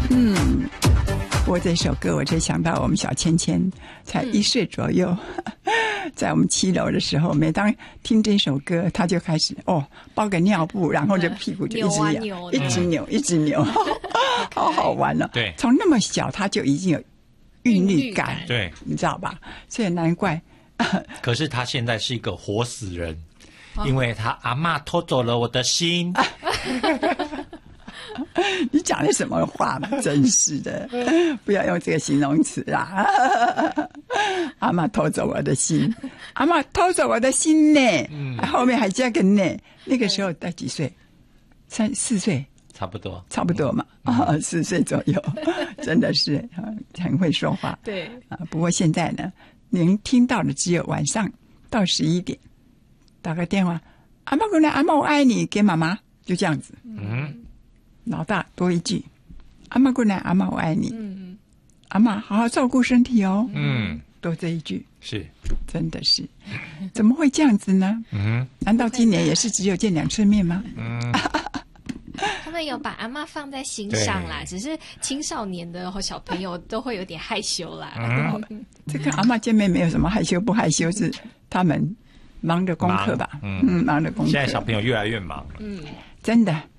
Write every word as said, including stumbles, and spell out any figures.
嗯，不过这首歌我才想到我们小芊芊才一岁左右，嗯、在我们七楼的时候，每当听这首歌，她就开始哦包个尿布，然后这屁股就一直扭，啊、一直扭，一直扭，好好玩了。 对， 从那么小她就已经有韵律感， 对， 你知道吧？所以难怪。 可是她现在是一个活死人，哦、因为她阿嬷偷走了我的心。 你讲的什么话嘛？真是的，不要用这个形容词啊！阿嬷偷走我的心，阿嬷偷走我的心呢。嗯，后面还加个呢。那个时候才几岁？三四岁， 差不多， 差不多嘛。啊、嗯，四岁左右，真的是很会说话。 对啊，不过现在呢，您听到的只有晚上到十一点打个电话，阿嬷过来，阿嬷我爱你，给妈妈，就这样子。嗯。老大多一句，阿嬷过来，阿嬷我爱你。嗯，阿嬷好好照顾身体哦。嗯，多这一句是， 真的是，怎么会这样子呢？嗯，难道今年也是只有见两次面吗？嗯， 他们有把阿嬷放在心上啦，只是青少年的小朋友都会有点害羞啦。 嗯，这个阿嬷见面没有什么害羞不害羞，是他们忙着功课吧？嗯嗯，忙着功课。 现在小朋友越来越忙。 嗯， 真的。